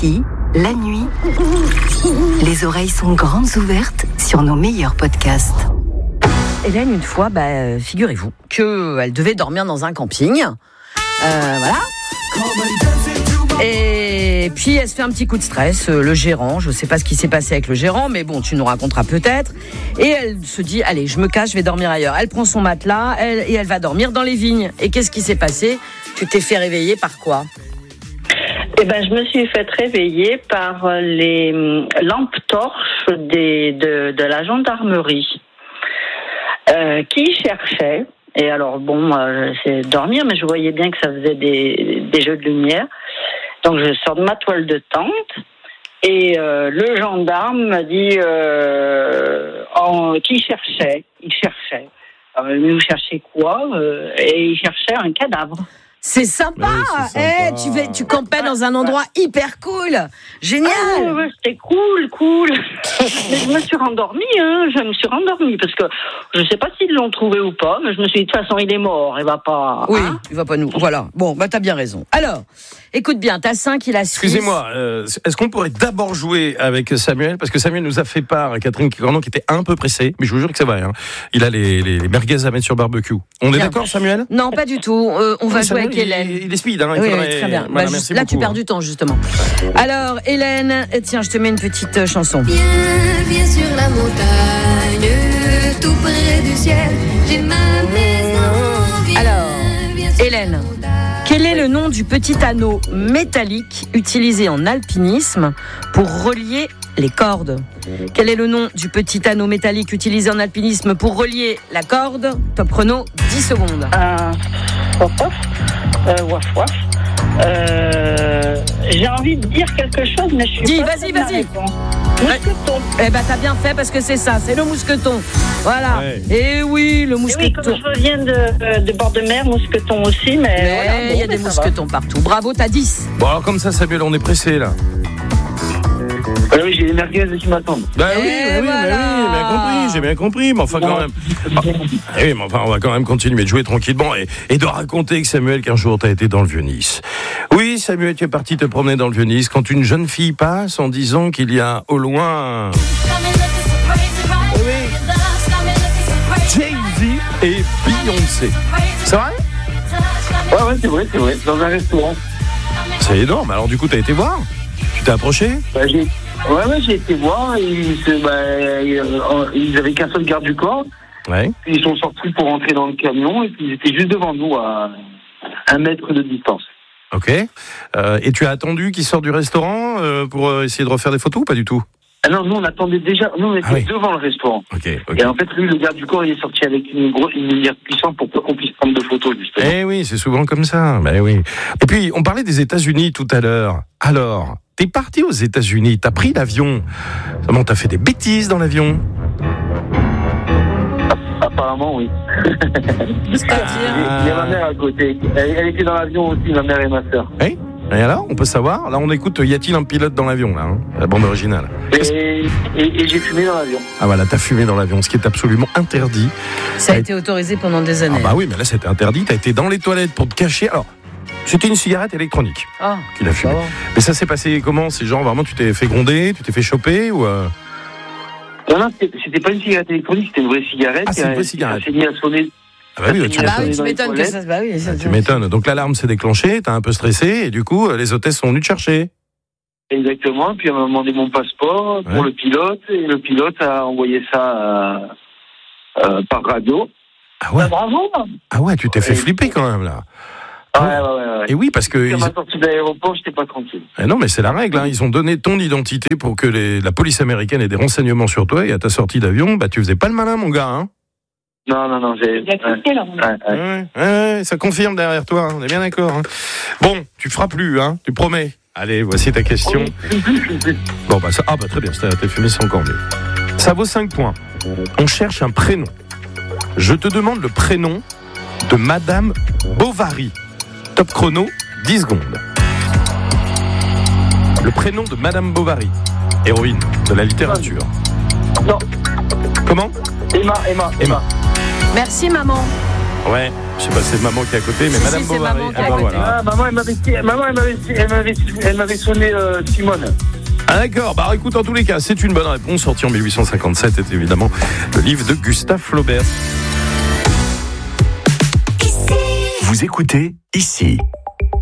Ici, la nuit, les oreilles sont grandes ouvertes sur nos meilleurs podcasts. Hélène, une fois, figurez-vous qu'elle devait dormir dans un camping. Voilà. Et puis elle se fait un petit coup de stress, le gérant, je ne sais pas ce qui s'est passé avec le gérant, mais bon, tu nous raconteras peut-être. Et elle se dit, allez, je me cache, je vais dormir ailleurs. Elle prend son matelas et elle va dormir dans les vignes. Et qu'est-ce qui s'est passé ? Tu t'es fait réveiller par quoi ? Je me suis fait réveiller par les lampes torches de la gendarmerie qui cherchaient. Et alors j'essayais de dormir, mais je voyais bien que ça faisait des jeux de lumière. Donc je sors de ma toile de tente et le gendarme m'a dit qu'il cherchait. Il cherchait. Vous cherchez quoi ? Et il cherchait un cadavre. C'est sympa, tu campais dans un endroit hyper cool, génial. C'était cool. Mais je me suis rendormie, parce que je ne sais pas s'ils l'ont trouvé ou pas, mais je me suis dit de toute façon il est mort, il va pas. Oui, il va pas nous. Voilà. Bon, t'as bien raison. Alors, écoute bien, t'as 5, il a 6. Excusez-moi, est-ce qu'on pourrait d'abord jouer avec Samuel, parce que Samuel nous a fait part à Catherine Cornon qui était un peu pressée, mais je vous jure que c'est vrai. Hein. Il a les merguez à mettre sur barbecue. On est d'accord, Samuel ? Non, pas du tout. On va jouer avec Hélène. Il est speed, hein. Oui, très bien. Voilà, là, tu perds du temps, justement. Alors, Hélène, tiens, je te mets une petite chanson. Viens sur la montagne, tout près du ciel, j'ai ma maison. Alors, Hélène, quel est le nom du petit anneau métallique utilisé en alpinisme pour relier les cordes ? Quel est le nom du petit anneau métallique utilisé en alpinisme pour relier la corde ? Top chrono, 10 secondes. Waf. J'ai envie de dire quelque chose, mais je suis pas... Vas-y. Mousqueton. T'as bien fait parce que c'est ça, c'est le mousqueton. Voilà. Ouais. Et oui, le mousqueton. Oui, comme je viens de bord de mer, mousqueton aussi, mais il y a des mousquetons partout. Bravo, t'as 10. Bon, alors comme ça, Samuel, on est pressé là. Oui, j'ai les merguez qui m'attendent. J'ai bien compris, mais enfin quand même. On va quand même continuer de jouer tranquillement et de raconter que Samuel qu'un jour t'as été dans le Vieux-Nice. Oui, Samuel, tu es parti te promener dans le Vieux-Nice quand une jeune fille passe en disant qu'il y a au loin Jay-Z et Beyoncé. C'est vrai ? Ouais, c'est vrai, dans un restaurant. C'est énorme. Alors du coup, t'as été voir ? Tu t'es approché ? J'ai été voir. Ils avaient qu'un seul garde du corps. Ouais. Puis ils sont sortis pour rentrer dans le camion et puis ils étaient juste devant nous à 1 mètre de distance. Ok. Et tu as attendu qu'ils sortent du restaurant pour essayer de refaire des photos ou pas du tout ? Ah non, nous on attendait déjà. Nous on était devant le restaurant. Okay. Et en fait, lui, le garde du corps, il est sorti avec une lumière puissante pour pas qu'on puisse prendre de photos, justement. Eh oui, c'est souvent comme ça. Oui. Et puis, on parlait des États-Unis tout à l'heure. Alors, t'es parti aux États-Unis, t'as pris l'avion. Comment t'as fait des bêtises dans l'avion ? Apparemment, oui. C'est-à-dire Il y a ma mère à côté. Elle était dans l'avion aussi, ma mère et ma sœur. Oui. Et alors, on peut savoir ? Là, on écoute Y a-t-il un pilote dans l'avion, là, la bande originale. Et j'ai fumé dans l'avion. Ah voilà, t'as fumé dans l'avion, ce qui est absolument interdit. Ça a été autorisé pendant des années. Ah bah oui, mais là, c'était interdit. T'as été dans les toilettes pour te cacher. Alors, c'était une cigarette électronique qu'il a fumée. Mais ça s'est passé comment ? C'est genre, vraiment, tu t'es fait gronder, tu t'es fait choper ou Non, c'était pas une cigarette électronique, c'était une vraie cigarette. Ah, c'est une vraie cigarette. Elle s'est mise à sonner. Ah bah oui, tu m'étonnes que ça se passe. Tu m'étonnes. Donc l'alarme s'est déclenchée, t'as un peu stressé et du coup les hôtesses sont venues te chercher. Exactement. Puis elle m'a demandé mon passeport pour le pilote et le pilote a envoyé ça par radio. Ah ouais. Bravo. Ah ouais, tu t'es fait flipper quand même là. Ouais. Et oui, parce que quand m'a sorti de l'aéroport, j'étais pas tranquille. Non, mais c'est la règle. Hein. Ils ont donné ton identité pour que la police américaine ait des renseignements sur toi. Et à ta sortie d'avion, tu faisais pas le malin, mon gars. Hein. Non, j'ai... Ouais, ça confirme derrière toi, hein, on est bien d'accord. Hein. Bon, tu feras plus, hein, tu promets. Allez, voici ta question. Bon, très bien, t'as fumé, c'est encore mieux. Ça vaut 5 points. On cherche un prénom. Je te demande le prénom de Madame Bovary. Top chrono, 10 secondes. Le prénom de Madame Bovary, héroïne de la littérature. Non. Comment ? Emma. Merci maman. Ouais, je sais pas, c'est maman qui est à côté, mais Si, Madame c'est Bovary. maman qui est à bah, côté. voilà. Ah, maman, elle m'avait sonné Simone. Ah d'accord, bah écoute, en tous les cas, c'est une bonne réponse. Sorti en 1857, est évidemment le livre de Gustave Flaubert. Vous écoutez ici.